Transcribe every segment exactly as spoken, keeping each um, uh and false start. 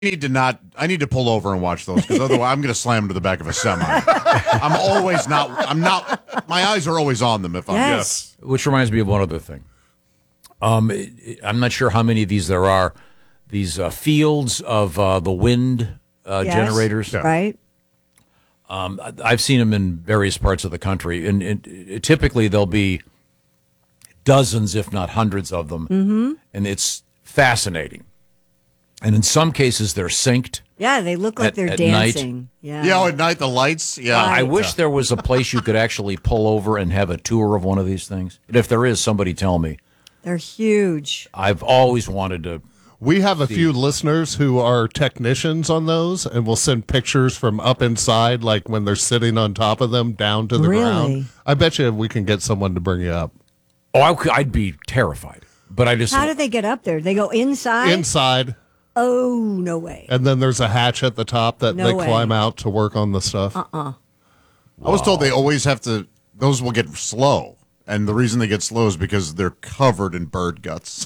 need to not. I need to pull over and watch those because otherwise I'm going to slam into the back of a semi. I'm always not. I'm not. My eyes are always on them. If I'm Yes. Which reminds me of one other thing. Um, I'm not sure how many of these there are. These uh, fields of uh, the wind uh, Yes. generators. Right. Um, I've seen them in various parts of the country, and, and typically there'll be dozens, if not hundreds, of them, Mm-hmm. and it's fascinating. And in some cases, they're synced. Yeah, they look like At- they're at dancing. Yeah. Yeah, oh, at night the lights. Yeah, Right. I wish there was a place you could actually pull over and have a tour of one of these things. And if there is, somebody tell me. They're huge. I've always wanted to. We have a few listeners who are technicians on those, and will send pictures from up inside, like when they're sitting on top of them, down to the Really? ground. I bet you we can get someone to bring you up. Oh, I could, I'd be terrified. But I just. How do they get up there? They go inside? Inside, Oh, no way. and then there's a hatch at the top that No they way. climb out to work on the stuff. Uh-uh. I was told they always have to. Those will get slow, and the reason they get slow is because they're covered in bird guts.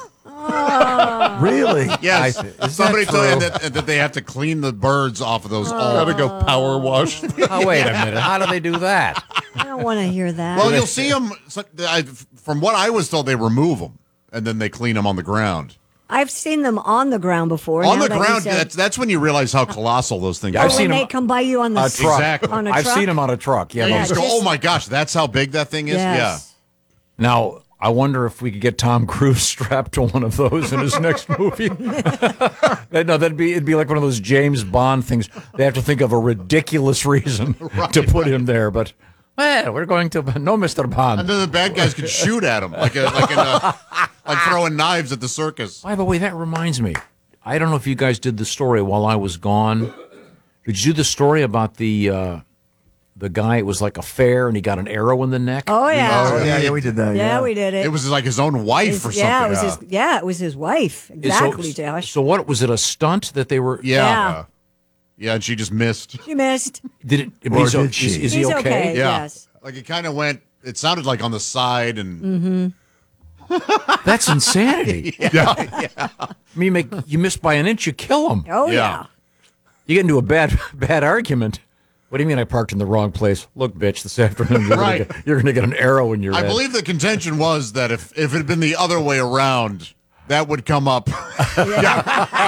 Really? Yes, I- is somebody that told you true? that, that they have to clean the birds off of those. all Gotta go power wash. Oh, wait a minute. How do they do that? I don't want to hear that. Well, you'll see them. From what I was told, they remove them and then they clean them on the ground. I've seen them on the ground before. On now the that you ground, said- that's that's when you realize how colossal those things Yeah, are. I've Or seen when they them- come by you on the A s- truck. Exactly. on a I've truck? seen them on a truck. Yeah. Yeah, you those- just go, just- oh my gosh, that's how big that thing is. Yes. Now, I wonder if we could get Tom Cruise strapped to one of those in his next movie. That- no, that'd be it'd be like one of those James Bond things. They have to think of a ridiculous reason to put him there, but well, we're going to no, Mister Yeah. Bond. And then the bad guys could shoot at him like a, like in a, like throwing knives at the circus. By the way, that reminds me. I don't know if you guys did the story while I was gone. Did you do the story about the uh, the guy? It was like a fair, and he got an arrow in the neck. Oh, yeah. Oh, yeah, yeah, we did that. yeah, Yeah, we did it. It was like his own wife His- or something. yeah, it was yeah. his. Yeah, it was his wife. Exactly, so, Josh. So what was it? A stunt that they were? yeah. Yeah. Yeah, and she just missed. You missed. Did it? I Or mean, so did she? Is, is he He's okay? okay. Yeah. Yes. Like it kind of went, it sounded like on the side and. Mm-hmm. That's insanity. yeah, yeah. I mean, you, make, you miss by an inch, you kill him. Oh, Yeah. yeah. You get into a bad bad argument. What do you mean I parked in the wrong place? Look, bitch, this afternoon you're Right. gonna get, you're going to get an arrow in your I head. believe the contention was that if, if it had been the other way around, that would come up. Yeah.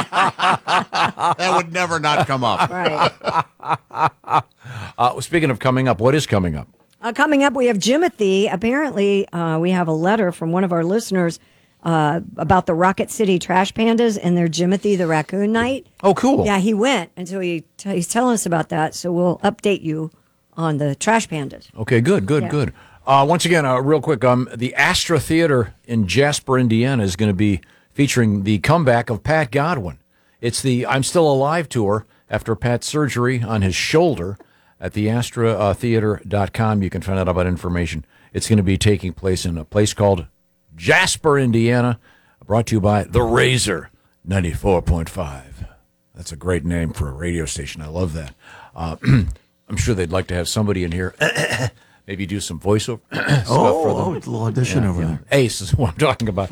That would never not come up. Right. Uh, speaking of coming up, what is coming up? Uh, coming up, we have Jimothy. Apparently, uh, we have a letter from one of our listeners uh, about the Rocket City Trash Pandas and their Jimothy the Raccoon Night. Oh, cool. Yeah, he went, and so he t- he's telling us about that. So we'll update you on the Trash Pandas. Okay, good, good, Yeah. good. Uh, once again, uh, real quick, um, the Astra Theater in Jasper, Indiana is going to be featuring the comeback of Pat Godwin. It's the I'm Still Alive tour after Pat's surgery on his shoulder. At the astra theater dot com, you can find out about information. It's going to be taking place in a place called Jasper, Indiana, brought to you by The Razor ninety-four point five. That's a great name for a radio station. I love that. Uh, I'm sure they'd like to have somebody in here, maybe do some voiceover stuff Oh, for oh, them. it's a little audition over there. Ace is what I'm talking about.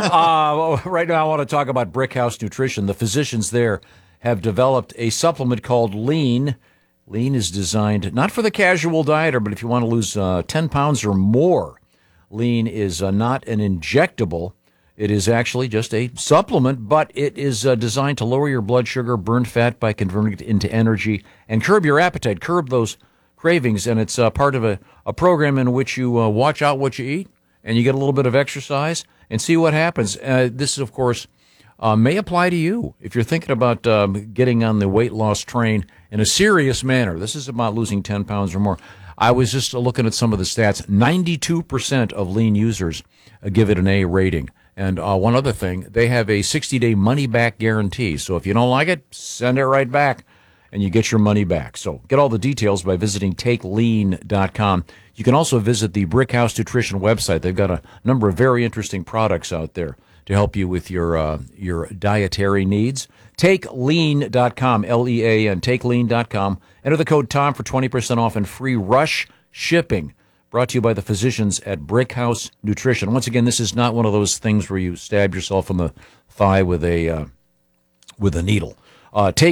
uh, right now, I want to talk about Brickhouse Nutrition. The physicians there have developed a supplement called Lean. Lean is designed not for the casual dieter, but if you want to lose uh, ten pounds or more. Lean is uh, not an injectable. It is actually just a supplement, but it is uh, designed to lower your blood sugar, burn fat by converting it into energy, and curb your appetite, curb those cravings. And it's uh, part of a, a program in which you uh, watch out what you eat, and you get a little bit of exercise, and see what happens. Uh, this is, of course, uh, may apply to you if you're thinking about um, getting on the weight loss train in a serious manner. This is about losing ten pounds or more. I was just looking at some of the stats. ninety-two percent of Lean users uh, give it an A rating. And uh, one other thing, they have a sixty-day money-back guarantee. So if you don't like it, send it right back, and you get your money back. So get all the details by visiting take lean dot com. You can also visit the Brickhouse Nutrition website. They've got a number of very interesting products out there to help you with your uh, your dietary needs. take lean dot com, L E A N, take lean dot com. Enter the code TOM for twenty percent off and free rush shipping. Brought to you by the physicians at Brickhouse Nutrition. Once again, this is not one of those things where you stab yourself in the thigh with a uh, with a needle. Uh, take